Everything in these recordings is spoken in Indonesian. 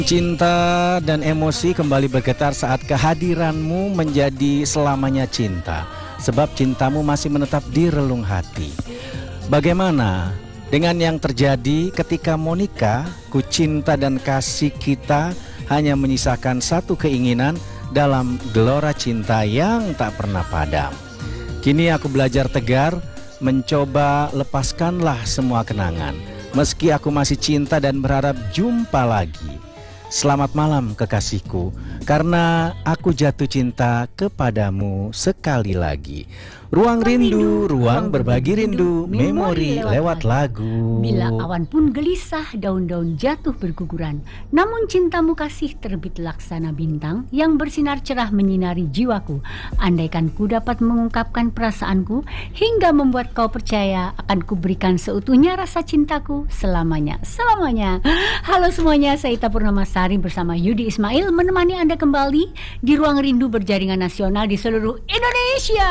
Cinta dan emosi kembali bergetar saat kehadiranmu menjadi selamanya cinta. Sebab cintamu masih menetap di relung hati. Bagaimana dengan yang terjadi ketika Monica, ku cinta dan kasih kita hanya menyisakan satu keinginan dalam gelora cinta yang tak pernah padam. Kini aku belajar tegar, mencoba lepaskanlah semua kenangan. Meski aku masih cinta dan berharap jumpa lagi. Selamat malam kekasihku, karena aku jatuh cinta kepadamu sekali lagi. Ruang rindu, ruang berbagi rindu, memori lewat lagu. Bila awan pun gelisah, daun-daun jatuh berguguran, namun cintamu kasih terbit laksana bintang yang bersinar cerah menyinari jiwaku. Andaikan ku dapat mengungkapkan perasaanku hingga membuat kau percaya, akan kuberikan seutuhnya rasa cintaku selamanya. Halo semuanya, saya Ita Purnamasari bersama Yudi Ismail menemani Anda kembali di Ruang Rindu berjaringan nasional di seluruh Indonesia.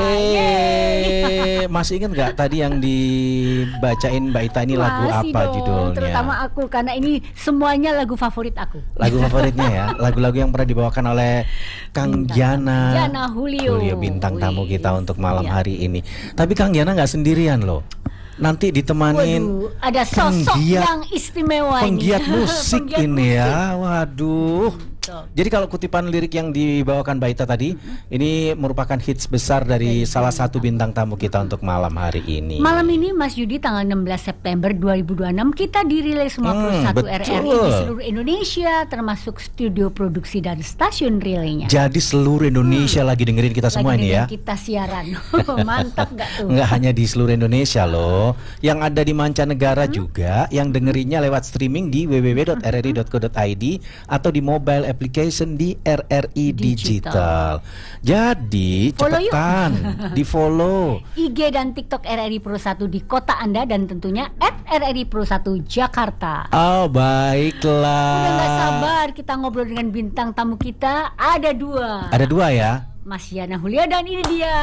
Masih ingat gak tadi yang dibacain Mbak Ita ini lagu Masih apa dong, judulnya? terutama aku, karena ini semuanya lagu favorit aku. Lagu favoritnya ya, lagu-lagu yang pernah dibawakan oleh Kang Giana Julio bintang tamu kita untuk malam iya. hari ini. Tapi Kang Giana gak sendirian loh. Nanti ditemanin ada sosok yang istimewa penggiat ini. musik Penggiat ini musik. ya. Waduh. Jadi kalau kutipan lirik yang dibawakan Mbak Ita tadi, ini merupakan hits besar dari salah satu bintang tamu kita untuk malam hari ini. Malam ini Mas Yudi, tanggal 16 September 2026 kita dirilis 51 RRI di seluruh Indonesia, termasuk studio produksi dan stasiun relaynya. Jadi seluruh Indonesia lagi dengerin kita semua ini ya. Kita siaran. Mantap gak tuh? Nggak hanya di seluruh Indonesia loh, yang ada di mancanegara juga, yang dengerinnya lewat streaming di www.rri.co.id atau di mobile application di RRI Digital. Jadi cepetan di follow IG dan TikTok RRI Pro 1 di kota Anda, dan tentunya @RRI Pro 1 Jakarta. Oh baiklah. Udah gak sabar kita ngobrol dengan bintang tamu kita. Ada dua ya, Mas Yana Hulia, dan ini dia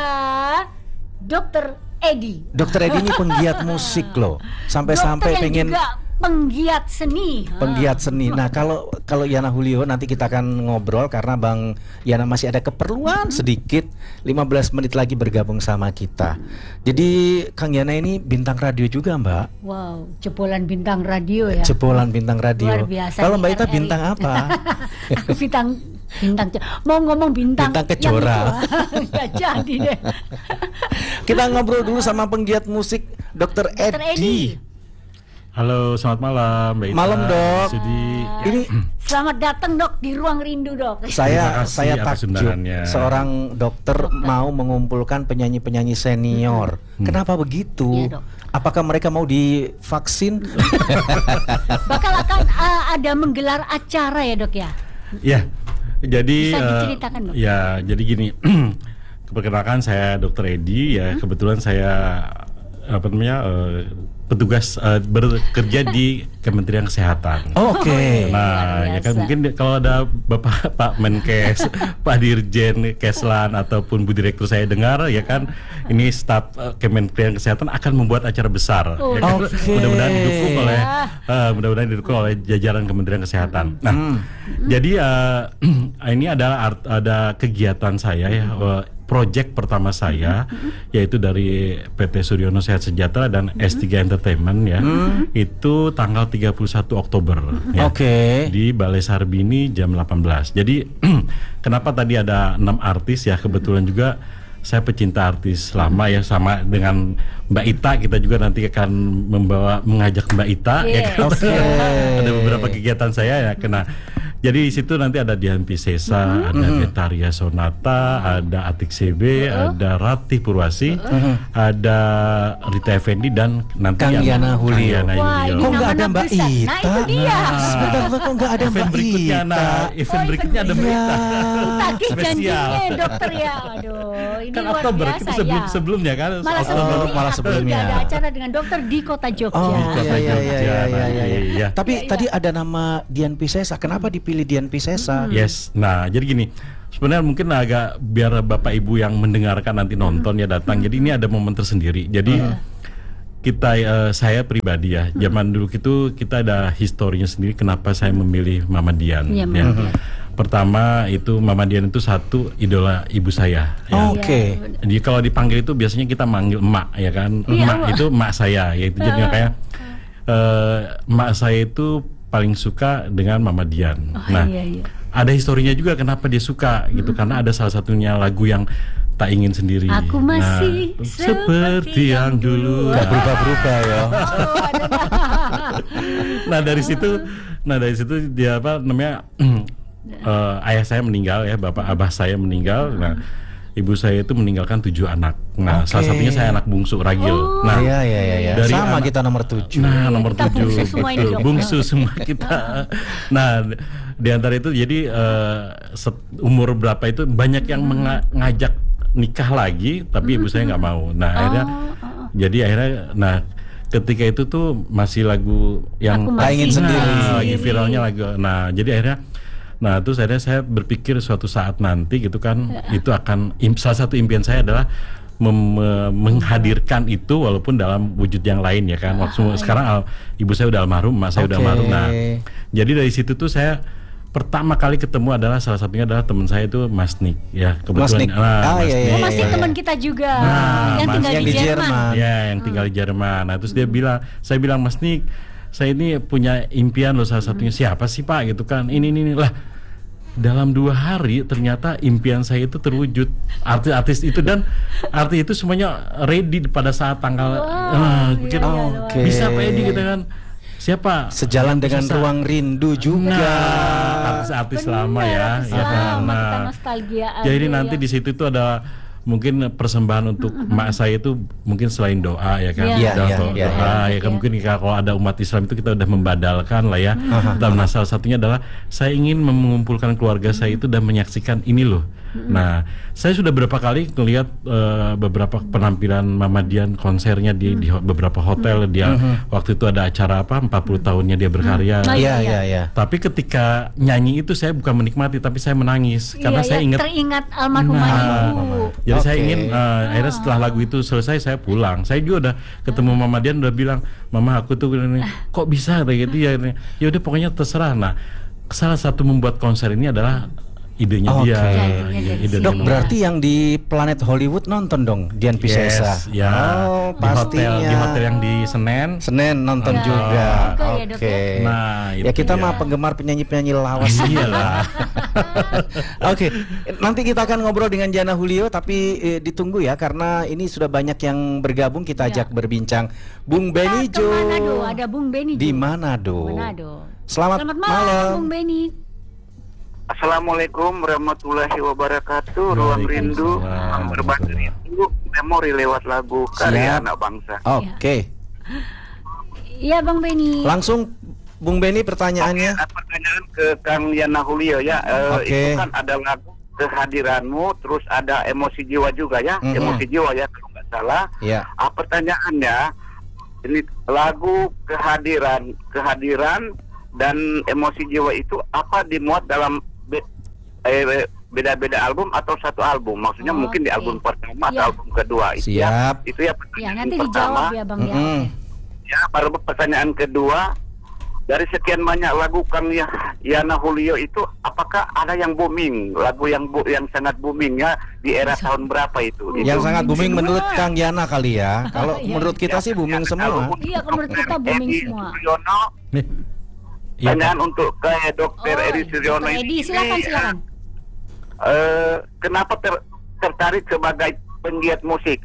Dr. Edi. Dr. Edi ini penggiat musik loh. Sampai-sampai pengen juga penggiat seni. Nah, kalau Yana Julio nanti kita akan ngobrol karena Bang Yana masih ada keperluan sedikit. 15 menit lagi bergabung sama kita. Jadi Kang Yana ini bintang radio juga, Mbak. Wow, jebolan bintang radio ya. Jebolan bintang radio. Luar biasa. Kalau Mbak Ita bintang apa? bintang mau ngomong bintang kejora. Nggak jadi deh. Kita ngobrol dulu sama penggiat musik Dr. Edi. Halo, selamat malam Mbak Ita. Malam Dok. Ini selamat datang Dok di Ruang Rindu Dok. Saya takjub seorang dokter mau mengumpulkan penyanyi-penyanyi senior. Kenapa begitu? Iya, Dok. Apakah mereka mau divaksin? Bakal akan ada menggelar acara ya Dok ya? Ya, jadi bisa diceritakan Dok? Ya, jadi gini. Perkenalkan saya Dr. Edi ya. Kebetulan saya petugas bekerja di Kementerian Kesehatan. Oke. Nah, ya kan mungkin kalau ada Bapak Pak Menkes, Pak Dirjen Keslan ataupun Bu Direktur saya dengar ya kan, ini staf Kementerian Kesehatan akan membuat acara besar. Ya kan? Mudah-mudahan didukung oleh jajaran Kementerian Kesehatan. Nah, jadi ini adalah ada kegiatan saya ya. Project pertama saya yaitu dari PT Suryono Sehat Sejahtera dan S3 Entertainment ya. Itu tanggal 31 Oktober ya. Di Balai Sarbini jam 18. Jadi kenapa tadi ada 6 artis ya, kebetulan juga saya pecinta artis lama ya, sama dengan Mbak Ita, kita juga nanti akan mengajak Mbak Ita ya kan. Ada beberapa kegiatan saya ya kena. Jadi di situ nanti ada Dian Piscesa, ada Betaria Sonata, ada Atik CB, ada Ratih Purwasi, ada Rita Effendi dan nanti Kang Yana Julio. Kok nggak ada Mbak Ita? Nah itu dia. Sebentar, kok nggak ada Mbak Ita? Event berikutnya ada Mbak Ita. Tagih janjinya dokter ya. Aduh, ini kan luar Oktober biasa kita ya. sebelumnya kan. Malah sebelumnya ada acara dengan dokter di kota Jogja. Iya. Tapi tadi ada nama Dian Piscesa. Kenapa dipilih Dian Piscesa? Yes. Nah, jadi gini. Sebenarnya mungkin agak biar Bapak Ibu yang mendengarkan nanti nonton ya datang. Jadi ini ada momen tersendiri. Jadi saya pribadi ya, zaman dulu itu kita ada historinya sendiri kenapa saya memilih Mama Dian. Iya, Ya. Mama Dian. Pertama itu Mama Dian itu satu idola ibu saya. Ya. Oke. Jadi kalau dipanggil itu biasanya kita manggil emak ya kan, Iya, emak emak. itu emak saya, yaitu jadi kayak emak saya itu paling suka dengan Mama Dian. Nah, Iya. ada historinya juga kenapa dia suka gitu, karena ada salah satunya lagu yang tak ingin sendiri. Aku masih Nah, seperti yang dulu. Gak berubah-berubah ya. Nah dari situ dia apa namanya ayah saya meninggal ya, abah saya meninggal. Nah ibu saya itu meninggalkan 7 anak. Nah Oke. salah satunya saya anak bungsu Ragil. Nah Iya. dari Sama anak- kita nomor 7. Nah nomor Kita 7 bungsu semua ini, Dok. bungsu semua kita. Nah di antara itu jadi umur berapa itu banyak yang ngajak nikah lagi, tapi ibu saya nggak mau. Nah akhirnya jadi nah ketika itu tuh masih lagu yang Aku masih ingin sendiri. lagi viralnya lagu. Nah jadi akhirnya terus akhirnya saya berpikir suatu saat nanti gitu kan, itu akan salah satu impian saya adalah menghadirkan itu walaupun dalam wujud yang lain ya kan. Waktu sekarang ibu saya udah almarhum, emak saya udah Oke. almarhum. Nah jadi dari situ tuh saya pertama kali ketemu adalah salah satunya adalah teman saya itu Mas Nik ya, Mas Nik. Mas Iya, Nik. Oh, masih iya. teman kita juga Nah, yang tinggal yang di di Jerman. Jerman. Ya yang tinggal di Jerman. Nah terus saya bilang Mas Nik, saya ini punya impian loh, salah satunya siapa sih Pak gitu kan, ini lah. Dalam 2 hari ternyata impian saya itu terwujud, artis itu, dan artis itu semuanya ready pada saat tanggal pikir, Oke. bisa Pak Edi gitu kan, siapa Sejalan dengan Bisa. Ruang Rindu juga. Nah, artis-artis lama ya, ya kan. Kita Nah, nostalgia. jadi nanti di situ itu ada mungkin persembahan untuk emak saya itu mungkin selain doa ya kan, Iya, doa, iya, doa, iya, ya kan, mungkin kalau ada umat Islam itu kita udah membadalkan lah ya. Nah salah satunya adalah saya ingin mengumpulkan keluarga saya itu dan menyaksikan ini loh. Nah saya sudah berapa kali melihat beberapa penampilan Mama Dian konsernya di beberapa hotel. Dia waktu itu ada acara 40 tahunnya dia berkarya. Iya. Tapi ketika nyanyi itu saya bukan menikmati, tapi saya menangis karena saya ingat. teringat almarhumah ibu. Jadi saya Oke. ingin akhirnya setelah lagu itu selesai saya pulang. Saya juga udah ketemu Mama Dian, udah bilang, Mama aku tuh ini, kok bisa kayak gitu ya. Ya udah pokoknya terserah. Nah salah satu membuat konser ini adalah idenya Oke. dia. Idenya dari Ide sini. Dok, dia. berarti yang di Planet Hollywood nonton dong Dian Piscesa. Yes, ya. Oh, di hotel pastinya. yang di Senen. Senin nonton Ya, juga. juga ya, Dok, Oke. ya. Nah, Ya itu kita dia. mah penggemar penyanyi-penyanyi lawas. Iyalah. Oke, nanti kita akan ngobrol dengan Jana Julio, tapi ditunggu ya karena ini sudah banyak yang bergabung, kita ajak berbincang. Bung Benny Ke Jo. Manado, ada Bung Benny Di Jo. Manado. Manado. Selamat malam, malam. Bung Benny. Assalamualaikum warahmatullahi wabarakatuh. Ruang Rindu Waalaikumsalam. berbagi rindu memori lewat lagu karya Siap. anak bangsa. Oke, Iya Bang Benny. langsung Bung Benny pertanyaannya. Pertanyaan ke Kang Yana Julio ya. Oke. Itu kan ada lagu kehadiranmu, terus ada emosi jiwa juga ya. Mhm. Emosi jiwa ya kalau nggak salah. Ya. Pertanyaannya, ini lagu kehadiran dan emosi jiwa itu apa dimuat dalam beda-beda album atau satu album? Maksudnya Oh, mungkin di oke. album pertama Iya. atau album kedua. Itu Siap. ya, itu ya Ya pertanyaan nanti pertama. dijawab ya Bang ya. Mm-mm. Ya, baru pertanyaan kedua, dari sekian banyak lagu Kang Yana Julio itu, apakah ada yang booming, lagu yang sangat booming ya di era tahun berapa itu? Yang sangat booming semua. menurut Kang Yana kali ya. Kalau Iya. menurut kita sih booming semua. Iya, kalau menurut kita booming semua. Suryono, Nih. Iya, pertanyaan untuk kayak Dokter Edi Suryono Dr. Edi, silakan. Kenapa tertarik sebagai penggiat musik?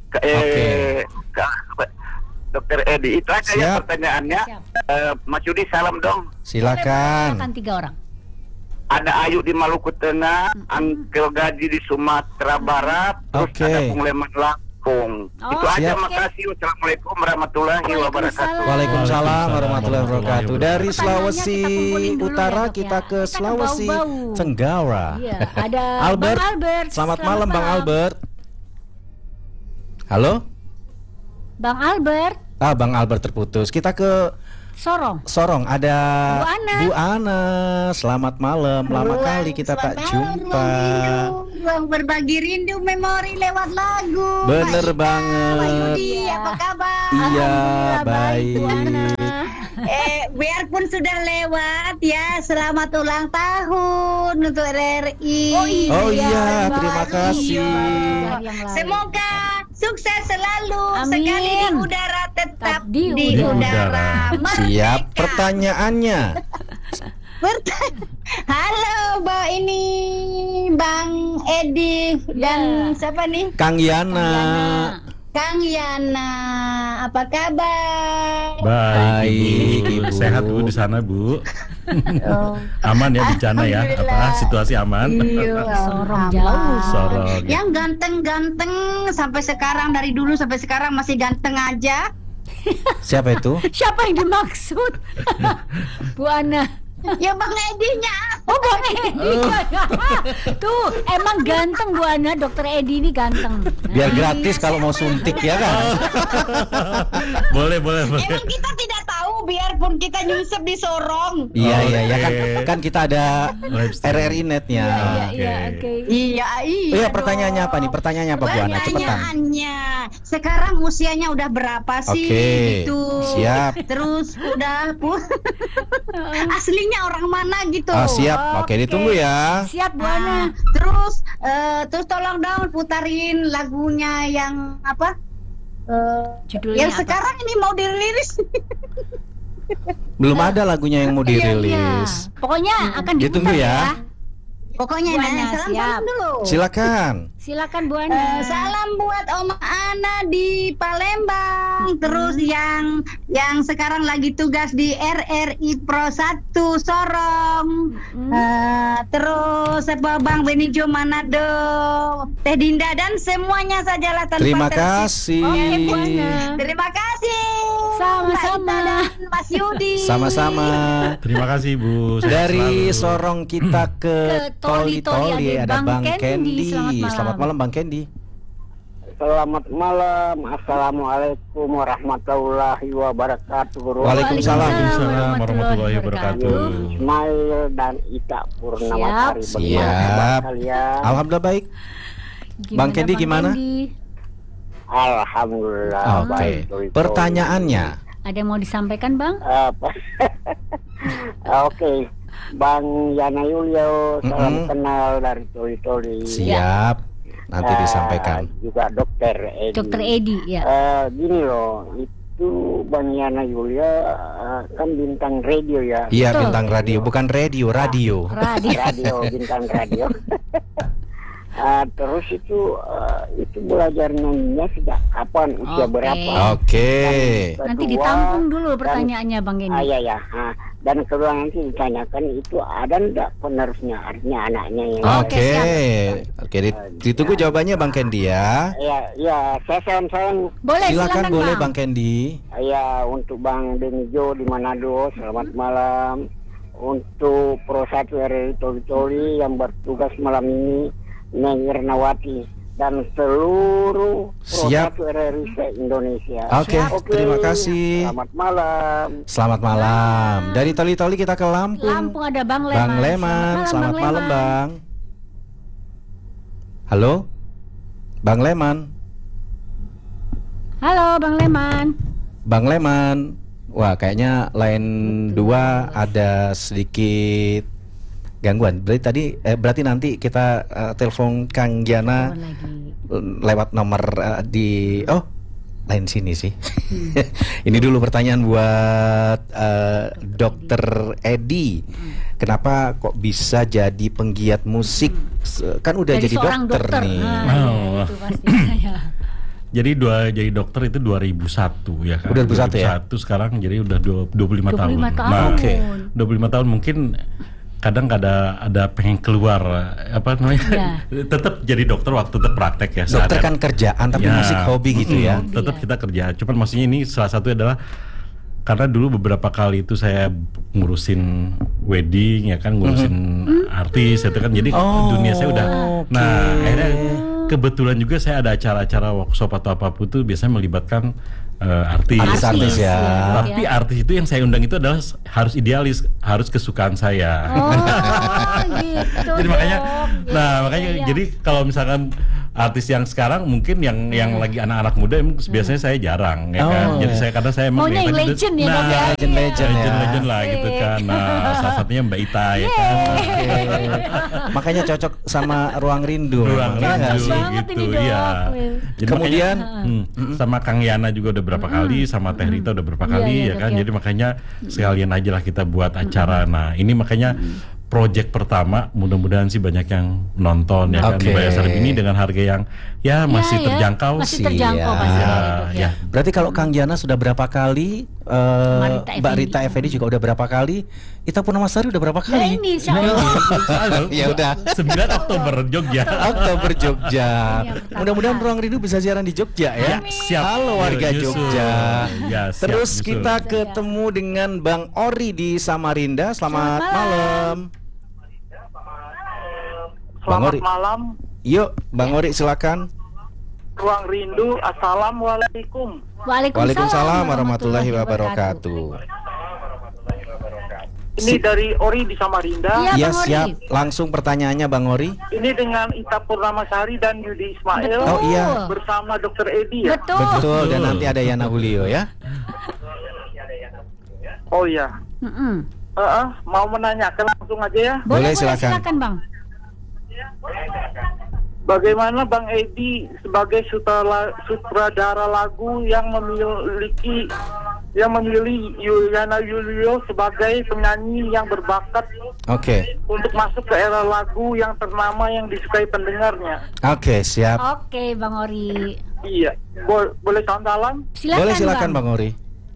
Dokter Edi, itu aja ya Siap. pertanyaannya. Siap. Mas Yudi, salam dong. Silakan. Silakan 3 orang. Ada Ayu di Maluku Tengah, Angkel Gaji di Sumatera Barat, terus Oke. ada Bung Leman Lampung. Oh, Itu aja, siap. makasih. Wassalamualaikum warahmatullahi wabarakatuh. Waalaikumsalam warahmatullahi wabarakatuh. Dari Pertanyaannya Sulawesi kita kumpulin dulu Utara ya, Dok, kita ya. ke Kita ke Sulawesi Bau-Bau. Tenggara. Iya, ada Albert. Bang Albert. Selamat malam Bang Albert. Halo? Bang Albert, Bang Albert terputus. Kita ke Sorong. Sorong, ada Bu Ana. Bu Ana. Selamat malam. Lama kali kita tak jumpa. ruang berbagi rindu memori lewat lagu. Bener Mbak Ika, banget. Mbak Yudi, apa kabar? Iya, Alhamdulillah, baik, Bu Ana. baik. Biarpun sudah lewat ya, selamat ulang tahun untuk RRI. Oh iya, Mbak. terima kasih. Iya, yang lain. Semoga sukses selalu. Amin. Sekali di udara tetap Di di udara. udara. Siap Merdeka. pertanyaannya. Halo, Bang Edi dan Ya. siapa nih? Kang Yana. Kang Yana, apa kabar? Baik, Baik, Ibu. Ibu. Sehat Bu di sana, Bu. Oh. Aman ya bencana ya? Alhamdulillah. Situasi aman? Iya, Sorong aman. jauh. Sorong. Yang ganteng-ganteng sampai sekarang, dari dulu sampai sekarang masih ganteng aja. Siapa itu? Siapa yang dimaksud? Bu Ana. Ya Bang Edinya. Oh, Bang Edi. Tuh, emang ganteng Bu Ana, Dokter Edi ini ganteng. Biar gratis kalau mau suntik ya kan? Boleh. Emang kita tidak tahu biarpun kita nyusup di Sorong. Iya Oh, iya ya kan oke. kan kita ada Live stream. RRI netnya. Iya, oke. Iya, Iya pertanyaannya apa nih? Pertanyaannya apa Bu Ana? Cepetan. Pertanyaannya, sekarang usianya udah berapa sih? Oke, Gitu. siap. Terus udah aslinya orang mana gitu? Ah, siap. Oke, ditunggu ya. Siap Bu Nah, Ana. terus tolong dong putarin lagunya yang apa? Judulnya Yang apa? sekarang ini mau dirilis. Belum ada lagunya yang mau Iya, dirilis. Pokoknya akan Ditunggu diputar ya. Pokoknya Bu nah, Ana, salam siap. dulu. Silakan. Silakan Bu Ana. Salam buat Om Ana di Palembang. Terus yang sekarang lagi tugas di RRI Pro 1 Sorong. Terus apa Bang Benijo Manado, Teh Dinda dan semuanya sajalah tanpa Terima tersisa. kasih. Oke, Bu Ana. Terima kasih. Sama-sama. Mbak Ita dan Mas Yudi. Sama-sama. Terima kasih Bu. Sehat Dari selalu. Sorong kita ke Toli-Toli, ada ada Bang Bang Kendi. Kendi. Selamat malam Bang Kendi. Selamat malam. Assalamualaikum warahmatullahi wabarakatuh. Waalaikumsalam. Waalaikumsalam warahmatullahi wabarakatuh. Ismail dan Ita Purnamasari. Siap. Bagaimana Siap. kabar kalian? Alhamdulillah baik. Bang Kendi gimana? Kendi? Alhamdulillah Oke. baik. Doi. Pertanyaannya. Ada yang mau disampaikan Bang? Apa? Oke. Bang Yana Yulio, salam kenal dari Toli-Toli. Siap. Nanti disampaikan. Juga Dokter Edi. Dokter Edi ya. Gini loh, itu Bang Yana Yulia kan bintang radio ya. Iya, Betul. bintang radio, bukan radio. Radio. Radio, bintang radio. Terus itu belajar nyanyinya sejak kapan, usia Oke. berapa? Oke. Dan Nanti kedua, ditampung dulu pertanyaannya Bang Kendi. Iya ya. Dan kedua nanti ditanyakan itu ada enggak penerusnya, artinya anaknya yang Oke. siap. Oke, ditunggu jawabannya Bang Kendi ya. Ya, saya sayang. Boleh, Silakan boleh Bang. Bang Kendi. Ya, untuk Bang Benijo di Manado, selamat malam. Untuk Pro 1 RRI Toli-Toli yang bertugas malam ini, Neng Irnawati dan seluruh Pro Siap. 1 RRI se-Indonesia. Oke, terima kasih. Selamat malam. Selamat malam. Dari Toli-Toli kita ke Lampung. Lampung ada Bang Leman. Bang Leman, selamat malam Bang. Halo? Bang Leman. Halo Bang Leman. Bang Leman. Wah, kayaknya line 2 ada sedikit gangguan. Berarti nanti kita telepon Kang Giana Telepon lagi. lewat nomor di lain sini sih. Ini dulu pertanyaan buat Dokter Edi. Kenapa kok bisa jadi penggiat musik? Kan udah Dari jadi seorang dokter nih. Nah, itu pasti saya. Jadi jadi dokter itu 2001 ya kan. Udah 2001 ya? 2001 sekarang jadi udah 25 tahun. 25 tahun. Nah, Oke. 25 tahun mungkin kadang ada pengen keluar apa namanya? Iya. Tetap jadi dokter waktu tetap praktek ya. Dokter Saat- kan kerjaan tapi Ya, musik hobi gitu ya. Tetap kita kerja. Cuman maksudnya ini salah satu adalah karena dulu beberapa kali itu saya ngurusin wedding ya kan, ngurusin artis itu kan. Jadi dunia saya udah. oke. Nah, akhirnya kebetulan juga saya ada acara-acara workshop atau apapun tuh biasanya melibatkan artis. Artis-artis ya. Tapi artis itu yang saya undang itu adalah harus idealis, harus kesukaan saya. Oh, gitu. Jadi makanya, dong. nah Ya, makanya ya. jadi kalau misalkan artis yang sekarang mungkin yang lagi anak-anak muda biasanya saya jarang ya kan. Oh. Jadi karena saya emang Maunya yang tadi legend ya, nah, Dok, ya? Legend-legend ya. legend lah gitu kan. Nah, salah satunya Mbak Ita ya kan. Oke. Makanya cocok sama Ruang Rindu. Ruang memang, ya nggak Rindu sih? banget gitu ini, Dok. ya. Jadi Kemudian, makanya, sama Kang Yana juga udah berapa kali, sama Teh Rita udah berapa kali Iya, ya Dok, kan. ya. Jadi makanya sekalian aja lah kita buat acara. Nah, ini makanya project pertama, mudah-mudahan sih banyak yang nonton ya kan. Oke. Di Balai Sarbini dengan harga yang ya masih Iya, ya. terjangkau. Masih terjangkau Siap. pasti Ya, ya, Dok, ya. ya. Berarti kalau Kang Jana sudah berapa kali, Rita Mbak Effendi. Rita Effendi juga udah berapa kali, Ita Purnamasari udah berapa Nah kali? ini insya Allah. Ya udah. 9 Oktober Jogja. Oktober Jogja. Yang Mudah-mudahan Ruang Rindu bisa siaran di Jogja ya. Siap. Halo warga Nyusul. Jogja. Ya, siap, Terus nyusul. kita ketemu dengan Bang Ori di Samarinda. Selamat malam. Bang Selamat Ori. malam, Yuk, Bang Ori silakan. Ruang Rindu. Assalamualaikum. Waalaikumsalam warahmatullahi wabarakatuh. Ini dari Ori di Samarinda. Iya, Ya Bang Ori. siap. Langsung pertanyaannya Bang Ori. Ini dengan Ita Purnamasari dan Yudi Ismail. Betul. Oh, iya. Bersama Dr. Edi ya. Betul. Betul. Dan nanti ada Yana Julio ya. Oh ya. Mm-mm. Mau menanyakan langsung aja ya. Boleh, Boleh, silakan. silakan Bang. Bagaimana Bang Edi sebagai sutradara lagu yang memilih Yana Julio sebagai penyanyi yang berbakat Oke. untuk masuk ke era lagu yang ternama yang disukai pendengarnya. Oke, siap. Oke Bang Ori. Iya, boleh salam. Silakan, Boleh silakan Bang Ori.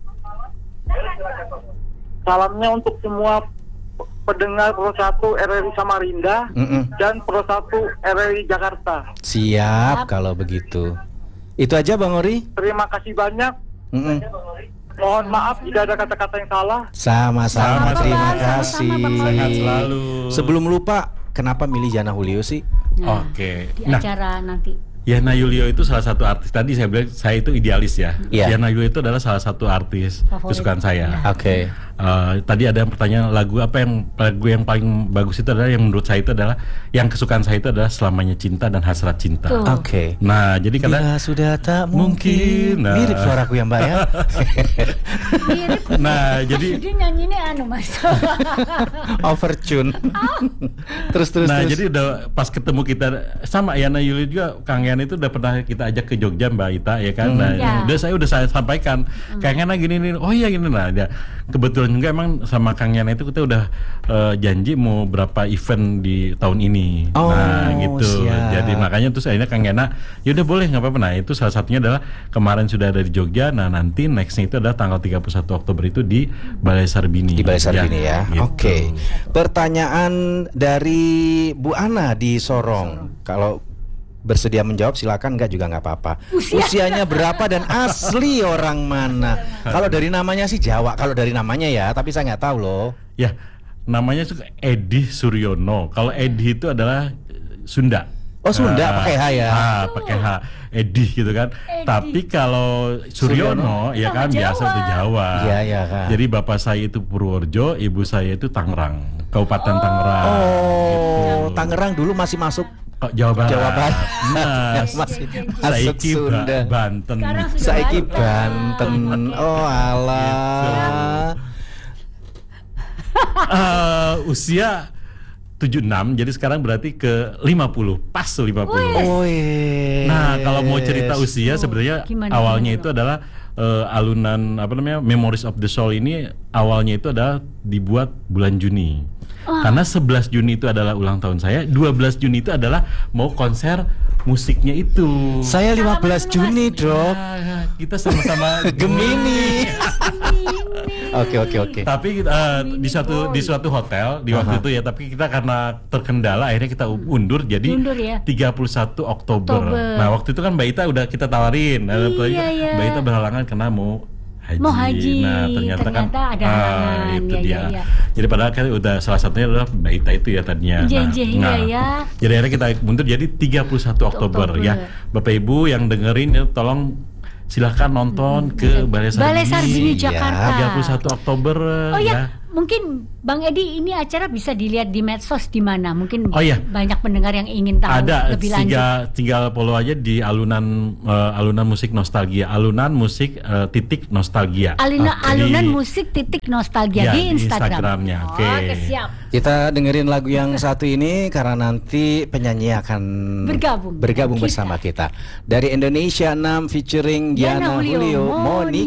Salamnya untuk semua pendengar Pro 1 RRI Samarinda Mm-mm. dan Pro 1 RRI Jakarta. Siap kalau begitu. Itu aja Bang Ori. Terima kasih banyak. Mm-mm. Mohon maaf jika ada kata-kata yang salah. Sama-sama, Sama-sama. terima Sama-sama, kasih. Bang Ori. Sehat selalu. Sebelum lupa, kenapa milih Yana Julio sih? Nah, Oke. Di Nah, acara nanti. Yana Julio itu salah satu artis. Tadi saya bilang saya itu idealis ya. Iya. Yana Julio itu adalah salah satu artis Favorit. kesukaan saya. Oke. Tadi ada yang pertanyaan lagu yang paling bagus itu adalah yang menurut saya itu adalah yang kesukaan saya itu adalah Selamanya Cinta dan Hasrat Cinta. Tuh. Oke. Nah, jadi karena Bila sudah tak Mungkin, mungkin. nah. Mirip suaraku ya Mbak ya. Mirip. nah, jadi Dia nyanyi ini Mas. Overtune. terus. nah, jadi udah pas ketemu kita sama Yana Julio juga Kang Yana itu udah pernah kita ajak ke Jogja Mbak Ita ya kan. Nah, Ya. saya sampaikan Kang Yana gini. Oh iya gini nah. Ya, kebetulan juga emang sama Kang Yana itu kita udah janji mau berapa event di tahun ini. Oh, nah, gitu. siap. Jadi makanya terus akhirnya Kang Yana ya udah boleh nggak apa-apa. Nah, itu salah satunya adalah kemarin sudah ada di Jogja. Nah, nanti nextnya itu adalah tanggal 31 Oktober itu di Balai Sarbini. Di Balai Sarbini ya. gitu. Oke. Pertanyaan dari Bu Ana di Sorong. Kalau bersedia menjawab silakan, enggak juga nggak apa-apa. Usianya berapa dan asli orang mana? Kalau dari namanya sih Jawa, kalau dari namanya ya, tapi saya nggak tahu loh. Ya, namanya itu Edi Suryono. Kalau Edi itu adalah Sunda. Oh, Sunda, pakai H ya? Pakai H. Edi gitu kan. Tapi kalau Suryono ya kan Sama biasa udah Jawa. Iya, iya kan. Jadi bapak saya itu Purworejo, ibu saya itu Tangerang, Kabupaten Tangerang. Oh, Tangerang dulu masih masuk Kok Jawa Barat. Jawa Barat. Nah, masih masuk saiki Sunda. Banten. Sekarang sudah Saiki balik. Banten. Oh alah. Usia 76, jadi sekarang berarti ke 50, pas 50. Oh iya. Nah, kalau mau cerita usia sebenarnya Gimana, awalnya gimana, itu adalah alunan apa namanya Memories of the Soul ini awalnya itu adalah dibuat bulan Juni. Karena 11 Juni itu adalah ulang tahun saya, 12 Juni itu adalah mau konser musiknya itu. Saya 15 Juni, Dok. Ya, kita sama-sama Gemini. Oke. Tapi di suatu hotel di waktu itu ya, tapi kita karena terkendala akhirnya kita undur jadi Undur ya. 31 Oktober. Nah, waktu itu kan Mbak Ita udah kita tawarin. Nah, Iya. Mbak Ita berhalangan karena mau haji. Nah, ternyata kan ada halangan. itu Ya, dia. ya. Jadi padahal kan udah salah satunya adalah Mbak Ita itu ya tadinya. Iya, ya. Jadi akhirnya kita mundur jadi 31 Oktober ya. Bapak Ibu yang dengerin ya, tolong silahkan nonton ke Balai Sarbini. Balai Sarbini Jakarta. 31 Oktober Oh ya, ya. Mungkin Bang Edi, ini acara bisa dilihat di medsos di mana? Mungkin Oh, iya. banyak pendengar yang ingin tahu Ada, lebih lanjut. tinggal follow aja di alunan musik nostalgia, alunan musik titik nostalgia. Alunan Di- musik titik nostalgia Ya, di di Instagram. Instagramnya. Oke. Oke, siap. Kita dengerin lagu yang satu ini karena nanti penyanyi akan Bergabung bergabung kita. bersama kita. Dari Indonesia 6 featuring Diana Diana Julio, Julio, Monica.